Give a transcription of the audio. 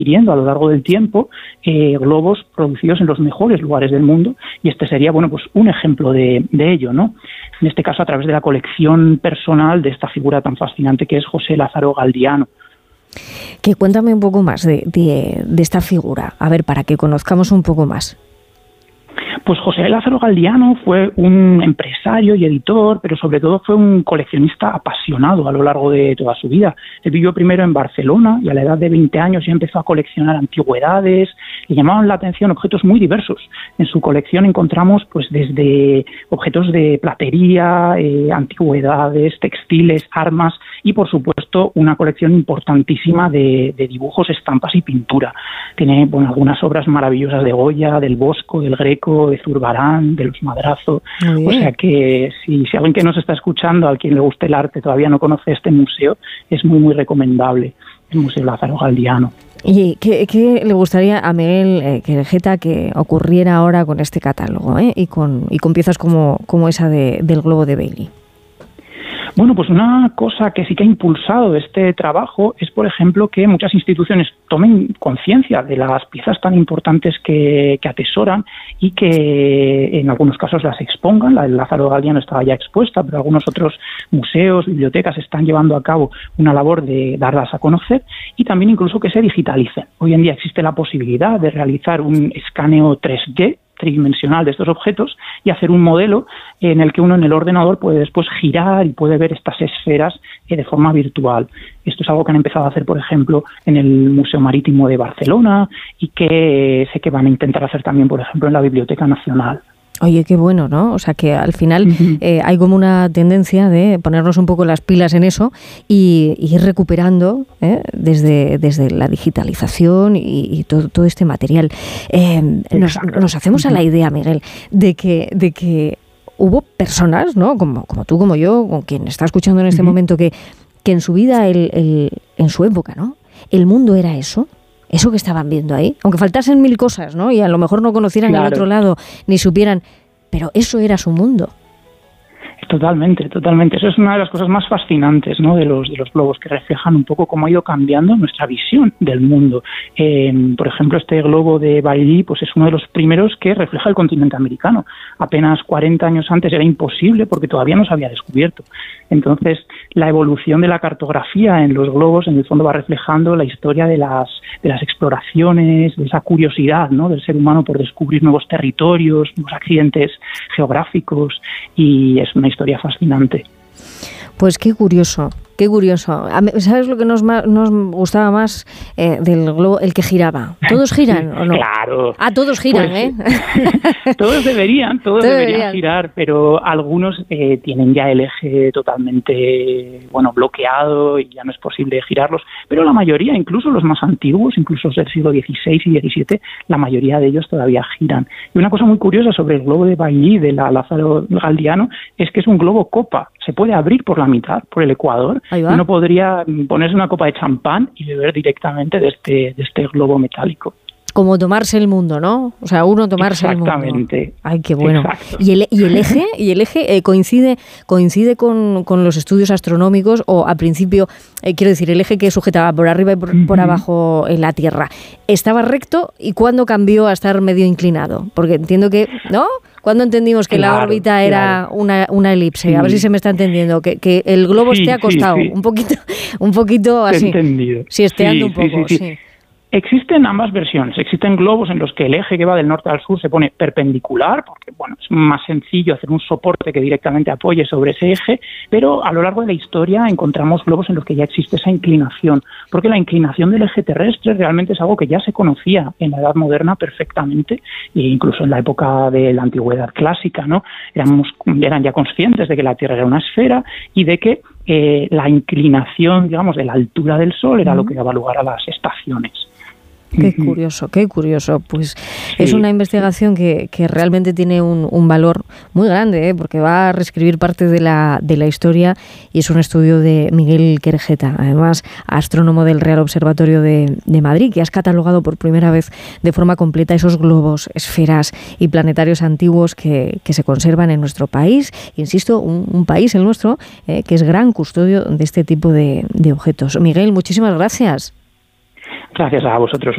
adquiriendo a lo largo del tiempo globos producidos en los mejores lugares del mundo, y este sería, bueno, pues un ejemplo de ello, ¿no? En este caso a través de la colección personal de esta figura tan fascinante que es José Lázaro Galdiano. Que cuéntame un poco más de esta figura, a ver, para que conozcamos un poco más. Pues José Lázaro Galdiano fue un empresario y editor, pero sobre todo fue un coleccionista apasionado a lo largo de toda su vida. Él vivió primero en Barcelona y a la edad de 20 años ya empezó a coleccionar antigüedades. Le llamaban la atención objetos muy diversos. En su colección encontramos pues desde objetos de platería, antigüedades, textiles, armas y por supuesto una colección importantísima de dibujos, estampas y pintura. Tiene algunas obras maravillosas de Goya, del Bosco, del Greco, de Zurbarán, de los Madrazo. O sea que si alguien que nos está escuchando, a quien le guste el arte, todavía no conoce este museo, es muy muy recomendable, el Museo Lázaro Galdiano. ¿Y qué le gustaría a Miguel Querejeta que ocurriera ahora con este catálogo, y con piezas como esa del globo de Bailey? Bueno, pues una cosa que sí que ha impulsado este trabajo es, por ejemplo, que muchas instituciones tomen conciencia de las piezas tan importantes que atesoran y que en algunos casos las expongan. La del Lázaro Galdiano estaba ya expuesta, pero algunos otros museos, bibliotecas están llevando a cabo una labor de darlas a conocer y también incluso que se digitalicen. Hoy en día existe la posibilidad de realizar un escaneo 3D tridimensional de estos objetos y hacer un modelo en el que uno en el ordenador puede después girar y puede ver estas esferas de forma virtual. Esto es algo que han empezado a hacer, por ejemplo, en el Museo Marítimo de Barcelona y que sé que van a intentar hacer también, por ejemplo, en la Biblioteca Nacional. Oye, qué bueno, ¿no? O sea, que al final hay como una tendencia de ponernos un poco las pilas en eso y ir recuperando desde la digitalización y todo este material. Nos hacemos a la idea, Miguel, de que hubo personas, ¿no? Como tú, como yo, con quien está escuchando en este momento, que en su vida, en su época, ¿no? El mundo era eso que estaban viendo ahí, aunque faltasen mil cosas, ¿no? Y a lo mejor no conocieran el otro lado, ni supieran, pero eso era su mundo. Totalmente. Eso es una de las cosas más fascinantes, ¿no? de los globos, que reflejan un poco cómo ha ido cambiando nuestra visión del mundo. Por ejemplo, este globo de Bailly pues es uno de los primeros que refleja el continente americano. Apenas 40 años antes era imposible porque todavía no se había descubierto. Entonces, la evolución de la cartografía en los globos en el fondo va reflejando la historia de las exploraciones, de esa curiosidad, ¿no? del ser humano por descubrir nuevos territorios, nuevos accidentes geográficos, y es una historia fascinante. Pues qué curioso. ¿Sabes lo que nos gustaba más del globo? El que giraba. ¿Todos giran o no? Claro. Todos giran, pues, Todos deberían girar, pero algunos tienen ya el eje totalmente bloqueado y ya no es posible girarlos. Pero la mayoría, incluso los más antiguos, incluso del siglo XVI y XVII, la mayoría de ellos todavía giran. Y una cosa muy curiosa sobre el globo de Bailly, de la Lázaro Galdiano, es que es un globo copa. Se puede abrir por la mitad, por el ecuador. Uno podría ponerse una copa de champán y beber directamente de este globo metálico. Como tomarse el mundo, ¿no? O sea, uno tomarse el mundo. Exactamente. Ay, qué bueno. Exacto. ¿Y el eje coincide con los estudios astronómicos o al principio, quiero decir, el eje que sujetaba por arriba y por abajo en la Tierra, ¿estaba recto y cuándo cambió a estar medio inclinado? Porque entiendo que, ¿no? ¿Cuándo entendimos que la órbita era una elipse? Sí. A ver si se me está entendiendo. Que el globo esté acostado, sí. un poquito así. Entendido. Siesteando un poco, sí. Existen ambas versiones. Existen globos en los que el eje que va del norte al sur se pone perpendicular, porque es más sencillo hacer un soporte que directamente apoye sobre ese eje, pero a lo largo de la historia encontramos globos en los que ya existe esa inclinación, porque la inclinación del eje terrestre realmente es algo que ya se conocía en la Edad Moderna perfectamente, e incluso en la época de la Antigüedad clásica, ¿no? Eran ya conscientes de que la Tierra era una esfera y de que la inclinación, digamos, de la altura del Sol era lo que daba lugar a las estaciones. Qué curioso. Pues sí. Es una investigación que realmente tiene un valor muy grande, porque va a reescribir parte de la historia, y es un estudio de Miguel Querejeta, además astrónomo del Real Observatorio de Madrid, que has catalogado por primera vez de forma completa esos globos, esferas y planetarios antiguos que se conservan en nuestro país. Insisto, un país, el nuestro, que es gran custodio de este tipo de objetos. Miguel, muchísimas gracias. Gracias a vosotros.